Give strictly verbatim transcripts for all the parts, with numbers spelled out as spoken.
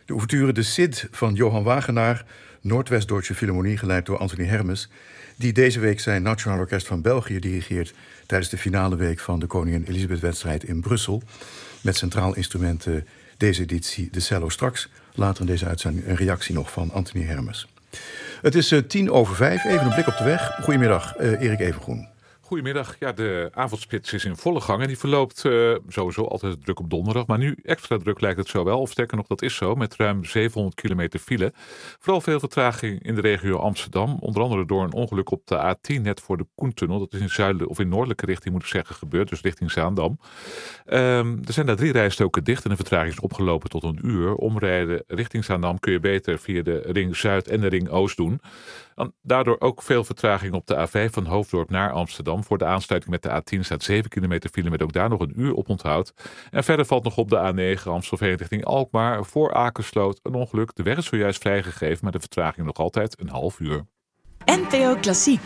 De ouverture De Cid van Johan Wagenaar, Noordwest-Duitse Philharmonie, geleid door Anthony Hermes, die deze week zijn Nationaal Orkest van België dirigeert tijdens de finale week van de Koningin Elisabeth-wedstrijd in Brussel. Met centraal instrument uh, deze editie de cello. Straks, later in deze uitzending, een reactie nog van Anthony Hermes. Het is uh, tien over vijf, even een blik op de weg. Goedemiddag, uh, Erik Evengroen. Goedemiddag. Ja, de avondspits is in volle gang en die verloopt uh, sowieso altijd druk op donderdag. Maar nu extra druk lijkt het zo wel. Of sterker nog, dat is zo, met ruim zevenhonderd kilometer file. Vooral veel vertraging in de regio Amsterdam. Onder andere door een ongeluk op de A tien, net voor de Koentunnel. Dat is in zuidelijke of in noordelijke richting, moet ik zeggen, gebeurd. Dus richting Zaandam. Um, er zijn daar drie rijstroken dicht en de vertraging is opgelopen tot een uur. Omrijden richting Zaandam kun je beter via de Ring Zuid en de Ring Oost doen. En daardoor ook veel vertraging op de A vijf van Hoofddorp naar Amsterdam. Voor de aansluiting met de A tien staat zeven kilometer file met ook daar nog een uur oponthoud. En verder valt nog op de A negen Amstelveen richting Alkmaar voor Akersloot een ongeluk. De weg is zojuist vrijgegeven, maar de vertraging nog altijd een half uur. N P O Klassiek.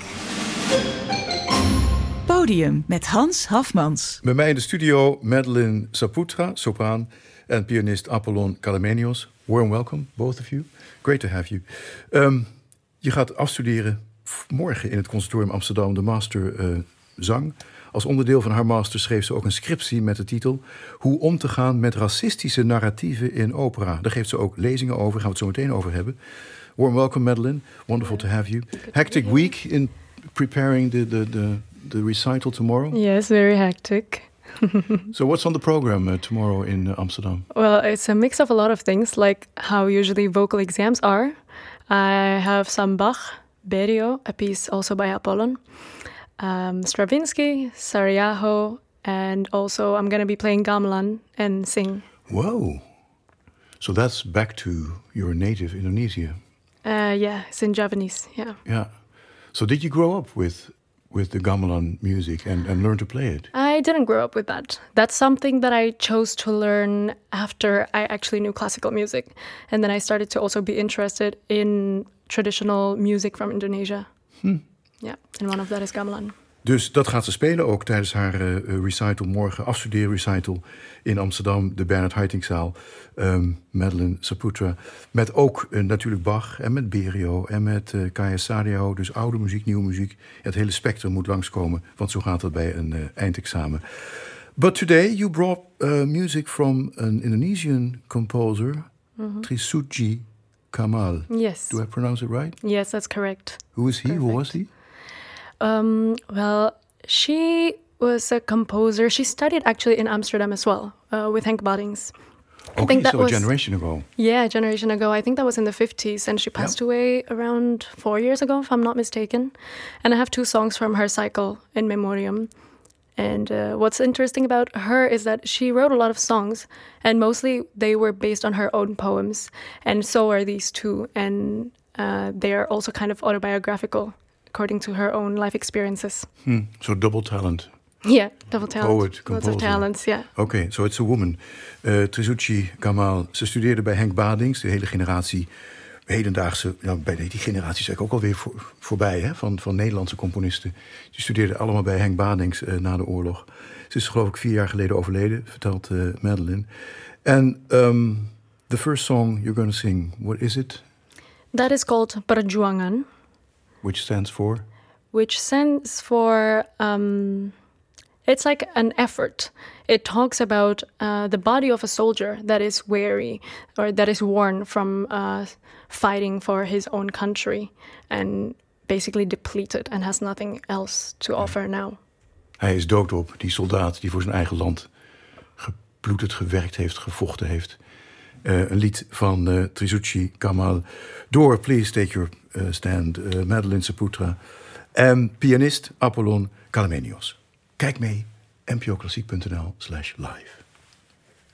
Podium met Hans Hafmans. Bij mij in de studio Madeline Saputra, sopraan, en pianist Apollon Kalemenios. Warm welcome, both of you. Great to have you. Um, je gaat afstuderen morgen in het Conservatorium Amsterdam de master uh, zang. Als onderdeel van haar master schreef ze ook een scriptie met de titel Hoe om te gaan met racistische narratieven in opera. Daar geeft ze ook lezingen over, gaan we het zo meteen over hebben. Warm welcome, Madeline. Wonderful to have you. Hectic week in preparing the, the, the, the recital tomorrow? Yes, very hectic. So what's on the program uh, tomorrow in uh, Amsterdam? Well, it's a mix of a lot of things, like how usually vocal exams are. I have some Bach, Berio, a piece also by Apollon, um, Stravinsky, Sarajevo, and also I'm going to be playing gamelan and sing. Whoa. So that's back to your native Indonesia. Uh, yeah, it's in Javanese, yeah. Yeah. So did you grow up with with the gamelan music and, and learn to play it? I didn't grow up with that. That's something that I chose to learn after I actually knew classical music. And then I started to also be interested in traditional music from Indonesia. Hm. Yeah, and one of that is gamelan. Dus dat gaat ze spelen ook tijdens haar uh, recital morgen, afstudeerrecital in Amsterdam, de Bernard Haitink-zaal. Um, Madeline Saputra. Met ook uh, natuurlijk Bach en met Berio en met uh, Kaya Sadio. Dus oude muziek, nieuwe muziek. Het hele spectrum moet langskomen, want zo gaat het bij een uh, eindexamen. But today you brought uh, music from an Indonesian composer, mm-hmm. Trisuji Kamal. Yes. Do I pronounce it right? Yes, that's correct. Who is he? Perfect. Who was he? Um, well, she was a composer. She studied actually in Amsterdam as well, uh, with Henk Baddings. Okay, I think that so was a generation ago. Yeah, a generation ago. I think that was in the fifties, and she passed Yep. away around four years ago, if I'm not mistaken. And I have two songs from her cycle in memoriam. And uh, what's interesting about her is that she wrote a lot of songs, and mostly they were based on her own poems. And so are these two, and uh, they are also kind of autobiographical, according to her own life experiences. Hmm. So double talent. Yeah, double talent. Poet, composer. Lots of talents, yeah. Oké, okay, so it's a woman. Uh, Trisuji Kamal. Ze studeerde bij Henk Badings, de hele generatie hedendaagse, nou, bij die generatie is eigenlijk ook alweer voor, voorbij, hè, van, van Nederlandse componisten. Die studeerden allemaal bij Henk Badings uh, na de oorlog. Ze is geloof ik vier jaar geleden overleden, vertelt uh, Madeline. En um, the first song you're going to sing, what is it? That is called Perjuangan. Which stands for? Which stands for, um, it's like an effort. It talks about uh, the body of a soldier that is weary or that is worn from uh, fighting for his own country and basically depleted and has nothing else to offer now. Hij is doodop, die soldaat die voor zijn eigen land gebloedend gewerkt heeft, gevochten heeft. Uh, een lied van uh, Trisuji Kamal. Door Please Take Your uh, Stand, uh, Madeline Saputra. En pianist Apollon Kalemenios. Kijk mee, n p o klassiek punt n l slash live.